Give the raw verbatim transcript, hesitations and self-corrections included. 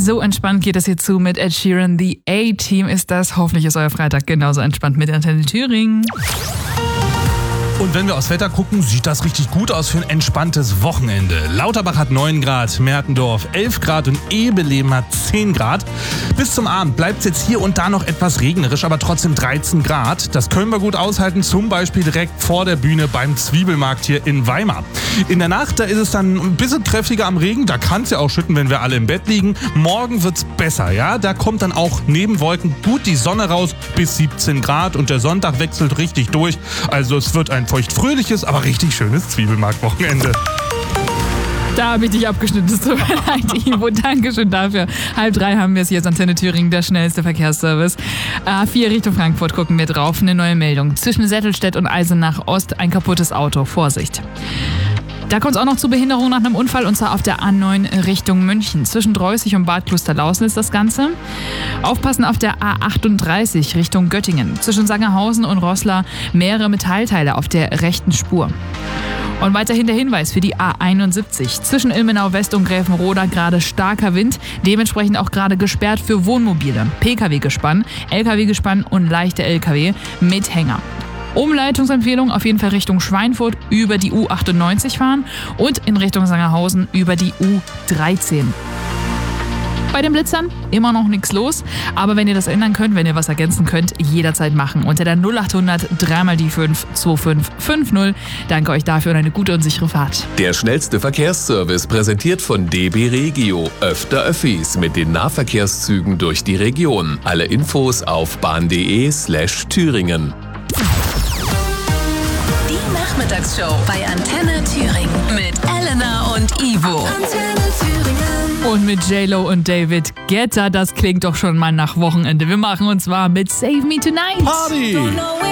So entspannt geht es hier zu mit Ed Sheeran. The A-Team ist das. Hoffentlich ist euer Freitag genauso entspannt mit Antenne Thüringen. Und wenn wir aufs Wetter gucken, sieht das richtig gut aus für ein entspanntes Wochenende. Lauterbach hat neun Grad, Mertendorf elf Grad und Ebeleben hat zehn Grad. Bis zum Abend bleibt es jetzt hier und da noch etwas regnerisch, aber trotzdem dreizehn Grad. Das können wir gut aushalten, zum Beispiel direkt vor der Bühne beim Zwiebelmarkt hier in Weimar. In der Nacht, da ist es dann ein bisschen kräftiger am Regen, da kann es ja auch schütten, wenn wir alle im Bett liegen. Morgen wird's besser, ja. Da kommt dann auch neben Wolken gut die Sonne raus bis siebzehn Grad und der Sonntag wechselt richtig durch. Also es wird ein feucht-fröhliches, aber richtig schönes Zwiebelmarkt-Wochenende. Da habe ich dich abgeschnitten. Es tut mir leid, Ivo. Dankeschön dafür. Halb drei haben wir es hier, Antenne Thüringen, der schnellste Verkehrsservice. A vier Richtung Frankfurt gucken wir drauf. Eine neue Meldung. Zwischen Sättelstedt und Eisenach Ost ein kaputtes Auto. Vorsicht. Da kommt es auch noch zu Behinderung nach einem Unfall, und zwar auf der A neun Richtung München. Zwischen Dreußig und Bad Klosterlausen ist das Ganze. Aufpassen auf der A achtunddreißig Richtung Göttingen. Zwischen Sangerhausen und Roßla mehrere Metallteile auf der rechten Spur. Und weiterhin der Hinweis für die A einundsiebzig. Zwischen Ilmenau West und Gräfenroda gerade starker Wind, dementsprechend auch gerade gesperrt für Wohnmobile, Pkw-Gespann, L K W-Gespann und leichte L K W mit Hänger. Umleitungsempfehlung auf jeden Fall Richtung Schweinfurt über die U achtundneunzig fahren und in Richtung Sangerhausen über die U dreizehn. Bei den Blitzern immer noch nichts los, aber wenn ihr das ändern könnt, wenn ihr was ergänzen könnt, jederzeit machen. Unter der null achthundert drei mal die fünf zwei fünf fünf null. Danke euch dafür und eine gute und sichere Fahrt. Der schnellste Verkehrsservice präsentiert von D B Regio. Öfter Öffis mit den Nahverkehrszügen durch die Region. Alle Infos auf bahn.de slash Thüringen. Die Nachmittagsshow bei Antenne Thüringen mit Elena und Ivo. Antenne Thüringen. Und mit J-Lo und David Guetta, das klingt doch schon mal nach Wochenende. Wir machen uns zwar mit Save Me Tonight. Party!